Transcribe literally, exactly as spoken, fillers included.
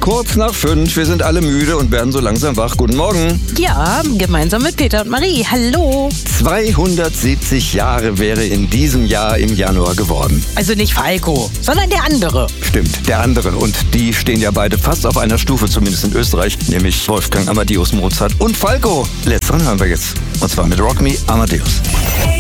kurz nach fünf. Wir sind alle müde und werden so langsam wach. Guten Morgen. Ja, gemeinsam mit Peter und Marie. Hallo. zweihundertsiebzig Jahre wäre in diesem Jahr im Januar geworden. Also nicht Falco, sondern der andere. Stimmt, der andere. Und die stehen ja beide fast auf einer Stufe, zumindest in Österreich, nämlich Wolfgang Amadeus Mozart und Falco. Letzteren hören wir jetzt. Und zwar mit Rock Me Amadeus.